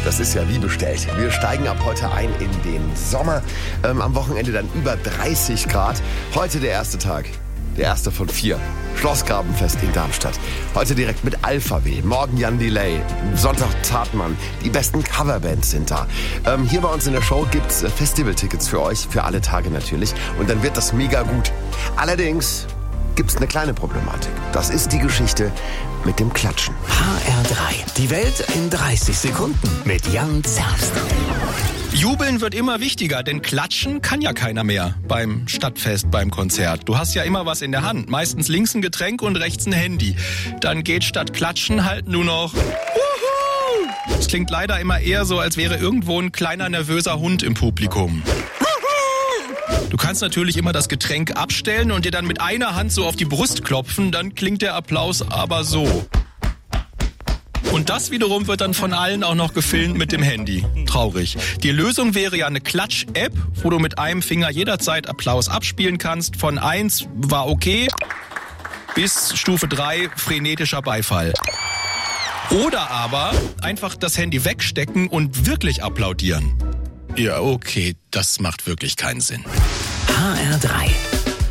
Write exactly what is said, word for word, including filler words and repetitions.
Das ist ja wie bestellt. Wir steigen ab heute ein in den Sommer. Ähm, am Wochenende dann über dreißig Grad. Heute der erste Tag. Der erste von vier. Schlossgrabenfest in Darmstadt. Heute direkt mit Alpha W. Morgen Jan Delay. Sonntag Tatmann. Die besten Coverbands sind da. Ähm, hier bei uns in der Show gibt's äh, Festivaltickets für euch. Für alle Tage natürlich. Und dann wird das mega gut. Allerdings gibt's eine kleine Problematik. Das ist die Geschichte mit dem Klatschen. H R drei. Die Welt in dreißig Sekunden mit Jan Zerbst. Jubeln wird immer wichtiger, denn klatschen kann ja keiner mehr beim Stadtfest, beim Konzert. Du hast ja immer was in der Hand, meistens links ein Getränk und rechts ein Handy. Dann geht statt klatschen halt nur noch Wuhu! Es klingt leider immer eher so, als wäre irgendwo ein kleiner nervöser Hund im Publikum. Du kannst natürlich immer das Getränk abstellen und dir dann mit einer Hand so auf die Brust klopfen, dann klingt der Applaus aber so. Und das wiederum wird dann von allen auch noch gefilmt mit dem Handy. Traurig. Die Lösung wäre ja eine Klatsch-App, wo du mit einem Finger jederzeit Applaus abspielen kannst. Von eins war okay bis Stufe drei frenetischer Beifall. Oder aber einfach das Handy wegstecken und wirklich applaudieren. Ja, okay, das macht wirklich keinen Sinn. H R drei.